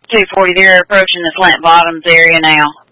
240, they're approaching the Flint Bottoms area now.